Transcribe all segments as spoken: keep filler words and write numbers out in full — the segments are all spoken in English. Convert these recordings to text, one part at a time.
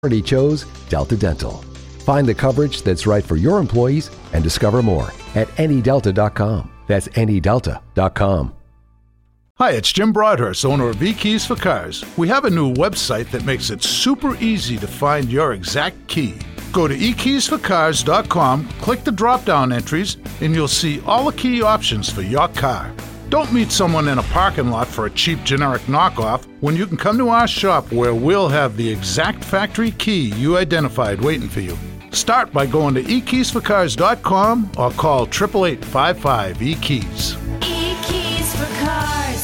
He chose Delta Dental. Find the coverage that's right for your employees and discover more at any delta dot com. That's any delta dot com. Hi, it's Jim Broadhurst, owner of eKeys for Cars. We have a new website that makes it super easy to find your exact key. Go to e keys for cars dot com, click the drop-down entries, and you'll see all the key options for your car. Don't meet someone in a parking lot for a cheap generic knockoff when you can come to our shop where we'll have the exact factory key you identified waiting for you. Start by going to e keys for cars dot com or call eight eight eight, five five, E keys. E-Keys for Cars.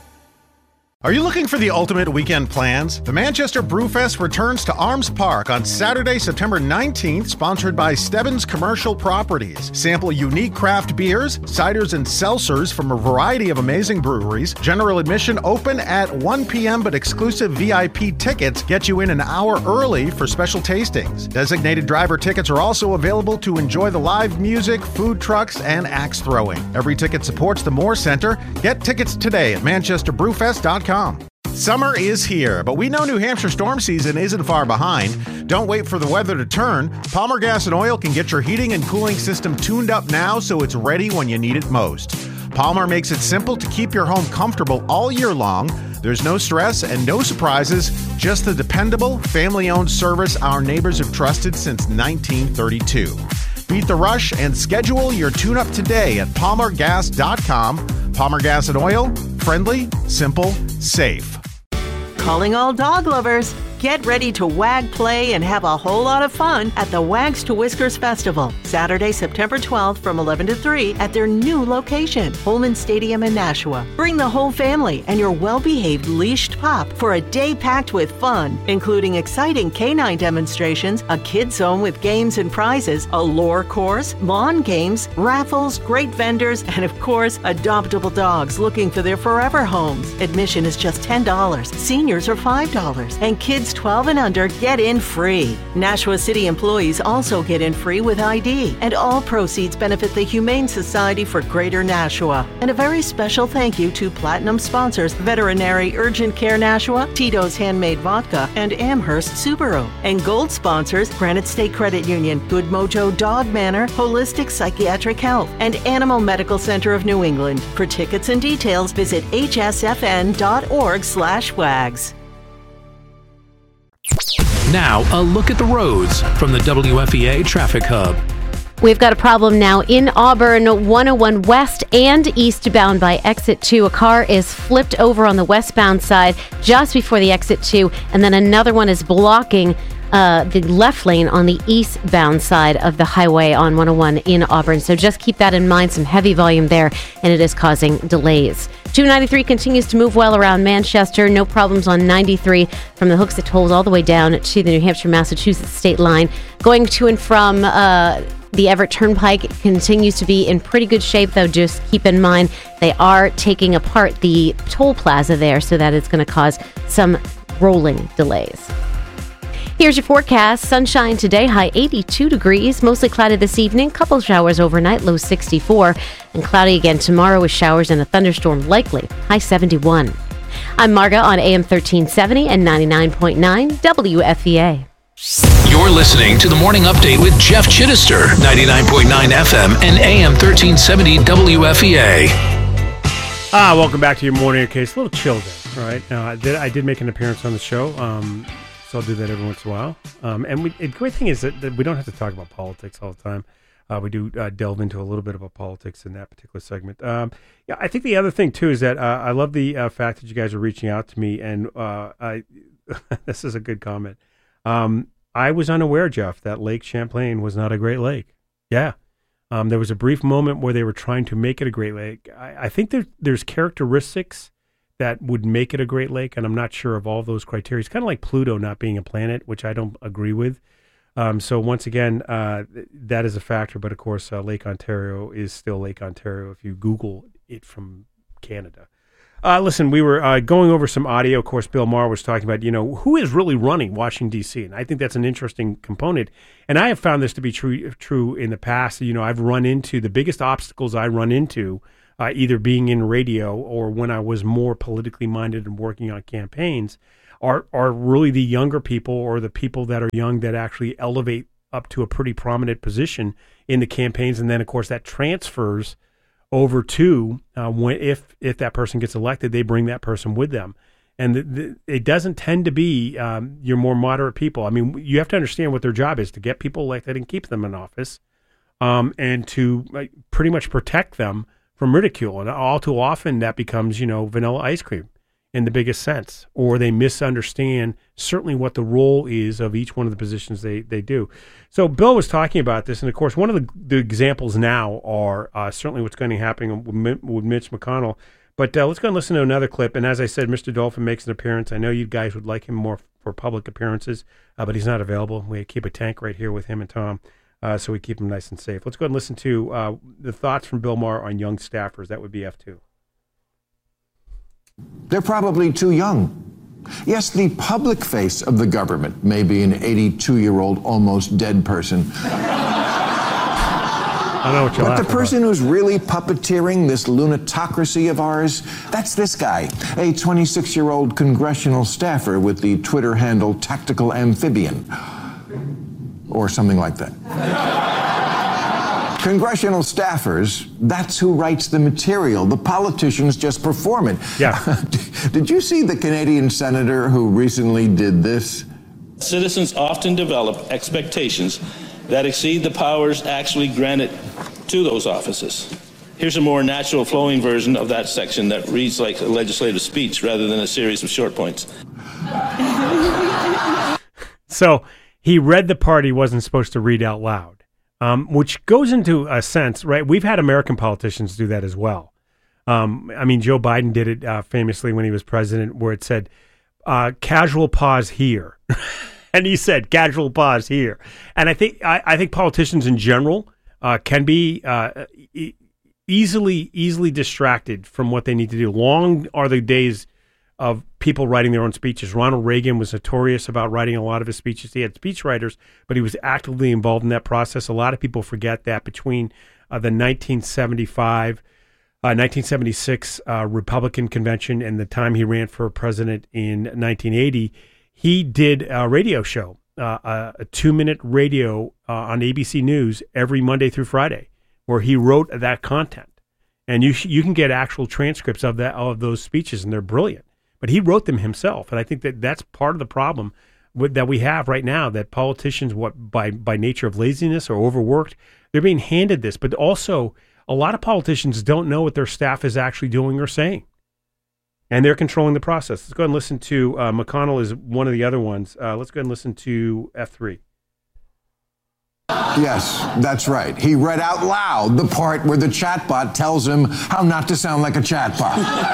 Are you looking for the ultimate weekend plans? The Manchester Brewfest returns to Arms Park on Saturday, September nineteenth, sponsored by Stebbins Commercial Properties. Sample unique craft beers, ciders, and seltzers from a variety of amazing breweries. General admission open at one p.m., but exclusive V I P tickets get you in an hour early for special tastings. Designated driver tickets are also available to enjoy the live music, food trucks, and axe throwing. Every ticket supports the Moore Center. Get tickets today at manchester brewfest dot com. Summer is here, but we know New Hampshire storm season isn't far behind. Don't wait for the weather to turn. Palmer Gas and Oil can get your heating and cooling system tuned up now so it's ready when you need it most. Palmer makes it simple to keep your home comfortable all year long. There's no stress and no surprises, just the dependable, family-owned service our neighbors have trusted since nineteen thirty-two. Beat the rush and schedule your tune-up today at palmer gas dot com. Palmer Gas and Oil, friendly, simple, safe. Calling all dog lovers. Get ready to wag, play, and have a whole lot of fun at the Wags to Whiskers Festival, Saturday, September twelfth from eleven to three at their new location, Holman Stadium in Nashua. Bring the whole family and your well-behaved leashed pup for a day packed with fun, including exciting canine demonstrations, a kids zone with games and prizes, a lore course, lawn games, raffles, great vendors, and of course, adoptable dogs looking for their forever homes. Admission is just ten dollars. Seniors are five dollars, and kids twelve and under get in free. Nashua City employees also get in free with I D, and all proceeds benefit the Humane Society for Greater Nashua. And a very special thank you to Platinum sponsors Veterinary Urgent Care Nashua, Tito's Handmade Vodka, and Amherst Subaru. And gold sponsors Granite State Credit Union, Good Mojo Dog Manor, Holistic Psychiatric Health, and Animal Medical Center of New England. For tickets and details, visit h s f n dot org slash wags. Now, a look at the roads from the W F E A Traffic Hub. We've got a problem now in Auburn, one oh one west and eastbound by exit two. A car is flipped over on the westbound side just before the exit two, and then another one is blocking uh, the left lane on the eastbound side of the highway on one oh one in Auburn. So just keep that in mind, some heavy volume there, and it is causing delays. two ninety-three continues to move well around Manchester. No problems on ninety-three from the Hooksett tolls all the way down to the New Hampshire-Massachusetts state line. Going to and from uh, the Everett Turnpike continues to be in pretty good shape, though. Just keep in mind they are taking apart the toll plaza there, so that it's going to cause some rolling delays. Here's your forecast. Sunshine today, high eighty-two degrees. Mostly cloudy this evening. Couple showers overnight, low sixty-four. And cloudy again tomorrow with showers and a thunderstorm likely, high seventy-one. I'm Marga on A M thirteen seventy and ninety-nine point nine W F E A. You're listening to the Morning Update with Jeff Chittister, ninety-nine point nine F M and A M thirteen seventy W F E A. Ah, welcome back to your morning case. A little chill day, right? Now, I did, I did make an appearance on the show. Um, So I'll do that every once in a while. Um, and we, the great thing is that, that we don't have to talk about politics all the time. Uh, we do uh, delve into a little bit about politics in that particular segment. Um, yeah, I think the other thing, too, is that uh, I love the uh, fact that you guys are reaching out to me. And uh, I, this is a good comment. Um, I was unaware, Jeff, that Lake Champlain was not a Great Lake. Yeah. Um, there was a brief moment where they were trying to make it a Great Lake. I, I think there, there's characteristics that would make it a Great Lake, and I'm not sure of all those criteria. It's kind of like Pluto not being a planet, which I don't agree with. Um, so once again, uh, that is a factor, but of course, uh, Lake Ontario is still Lake Ontario if you Google it from Canada. Uh, listen, we were uh, going over some audio. Of course, Bill Maher was talking about, you know, who is really running Washington, D C, and I think that's an interesting component. And I have found this to be true, true in the past. You know, I've run into the biggest obstacles I run into Uh, either being in radio or when I was more politically minded and working on campaigns, are are really the younger people or the people that are young that actually elevate up to a pretty prominent position in the campaigns, and then of course that transfers over to uh, when if if that person gets elected, they bring that person with them, and the, the, it doesn't tend to be um, your more moderate people. I mean, you have to understand what their job is: to get people elected and keep them in office, um, and to like, pretty much protect them from ridicule. And all too often, that becomes you know vanilla ice cream in the biggest sense, or they misunderstand certainly what the role is of each one of the positions they, they do. So Bill was talking about this, and of course, one of the, the examples now are uh, certainly what's going to happen with, with Mitch McConnell. But uh, let's go and listen to another clip. And as I said, Mister Dolphin makes an appearance. I know you guys would like him more for public appearances, uh, but he's not available. We keep a tank right here with him and Tom, uh, so we keep him nice and safe. Let's go and listen to uh, the thoughts from Bill Maher on young staffers. That would be F two. They're probably too young. Yes, the public face of the government may be an eighty-two-year-old almost dead person. I know what you're But the person about. who's really puppeteering this lunatocracy of ours, that's this guy, a twenty-six-year-old congressional staffer with the Twitter handle Tactical Amphibian, or something like that. Congressional staffers, that's who writes the material. The politicians just perform it. Yeah. Did you see the Canadian senator who recently did this? Citizens often develop expectations that exceed the powers actually granted to those offices. Here's a more natural flowing version of that section that reads like a legislative speech rather than a series of short points. So he read the part he wasn't supposed to read out loud. Um, which goes into a sense, right? We've had American politicians do that as well. Um, I mean, Joe Biden did it uh, famously when he was president, where it said, uh, casual pause here. And he said, casual pause here. And I think I, I think politicians in general uh, can be uh, e- easily, easily distracted from what they need to do. Long are the days of people writing their own speeches. Ronald Reagan was notorious about writing a lot of his speeches. He had speechwriters, but he was actively involved in that process. A lot of people forget that between uh, the nineteen seventy-five, uh, nineteen seventy-six uh, Republican convention and the time he ran for president in nineteen eighty, he did a radio show, uh, a, a two-minute radio uh, on A B C News every Monday through Friday, where he wrote that content. And you sh- you can get actual transcripts of that of those speeches, and they're brilliant. But he wrote them himself, and I think that that's part of the problem with, that we have right now, that politicians, what by, by nature of laziness or overworked, they're being handed this. But also, a lot of politicians don't know what their staff is actually doing or saying, and they're controlling the process. Let's go ahead and listen to uh, McConnell is one of the other ones. Uh, let's go ahead and listen to F three. Yes, that's right. He read out loud the part where the chatbot tells him how not to sound like a chatbot.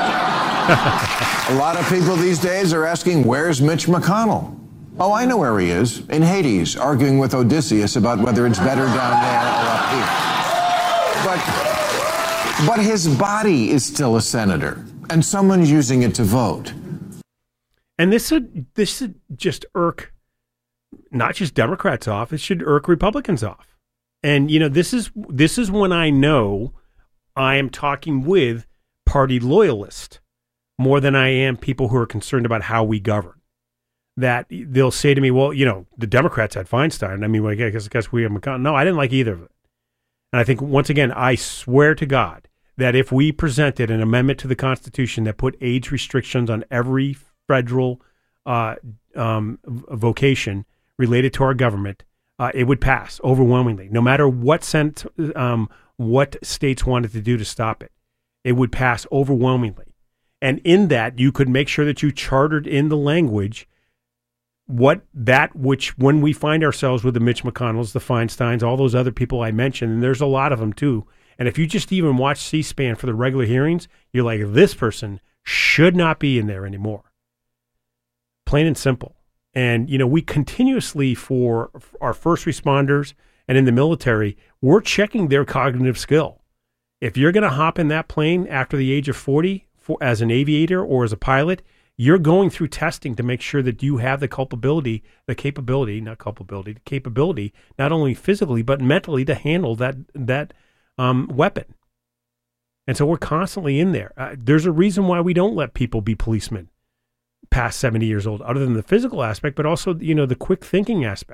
A lot of people these days are asking, where's Mitch McConnell? Oh, I know where he is, in Hades, arguing with Odysseus about whether it's better down there or up here. But, but his body is still a senator, and someone's using it to vote. And this should, this should just irk not just Democrats off, it should irk Republicans off. And, you know, this is this is when I know I am talking with party loyalists more than I am people who are concerned about how we govern. That they'll say to me, well, you know, the Democrats had Feinstein. I mean, well, I guess, I guess we have McConnell. No, I didn't like either of it. And I think, once again, I swear to God that if we presented an amendment to the Constitution that put age restrictions on every federal uh, um, vocation related to our government, uh, it would pass overwhelmingly, no matter what sent, um, what states wanted to do to stop it. It would pass overwhelmingly. And in that, you could make sure that you chartered in the language what that which, when we find ourselves with the Mitch McConnells, the Feinsteins, all those other people I mentioned, and there's a lot of them too. And if you just even watch C-SPAN for the regular hearings, you're like, this person should not be in there anymore. Plain and simple. And, you know, we continuously, for our first responders and in the military, we're checking their cognitive skill. If you're going to hop in that plane after the age of forty for, as an aviator or as a pilot, you're going through testing to make sure that you have the culpability, the capability, not culpability, the capability, not only physically, but mentally to handle that, that um, weapon. And so we're constantly in there. Uh, there's a reason why we don't let people be policemen. past seventy years old, other than the physical aspect, but also, you know, the quick thinking aspect.